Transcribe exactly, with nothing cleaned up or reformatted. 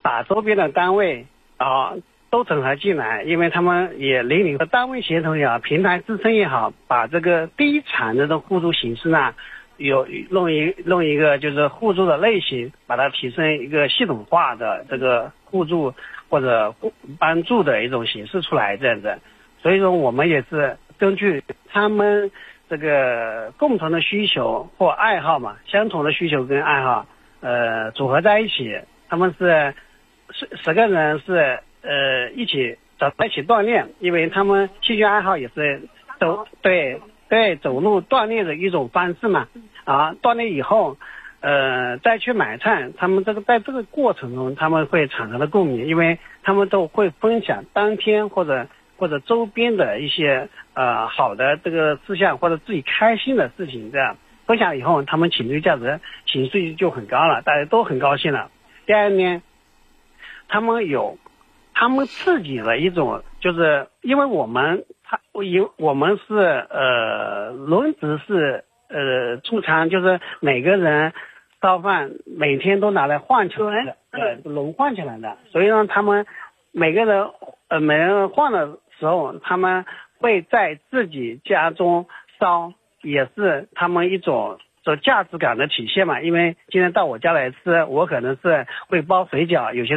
把周边的单位啊都整合进来，因为他们也领领单位协同也好，平台支撑也好，把这个第一产的这种互助形式呢，有弄一弄一个就是互助的类型，把它提升一个系统化的这个互助或者互帮助的一种形式出来，这样子。所以说我们也是根据他们这个共同的需求或爱好嘛，相同的需求跟爱好，呃，组合在一起。他们是十十个人是呃一起走在一起锻炼，因为他们兴趣爱好也是走对对走路锻炼的一种方式嘛。啊，锻炼以后，呃，再去买菜，他们这个在这个过程中他们会产生的共鸣，因为他们都会分享当天或者或者周边的一些呃好的这个事项或者自己开心的事情，这样分享以后，他们情绪价值情绪就很高了，大家都很高兴了。第二呢，他们有他们自己的一种，就是因为我们他有我们是呃轮值是呃出餐，就是每个人烧饭每天都拿来换起来的，呃轮换起来的，所以让他们每个人呃每人换的时候，他们会在自己家中烧，也是他们一种这价值感的体现嘛。因为今天到我家来吃，我可能是会包水饺，有些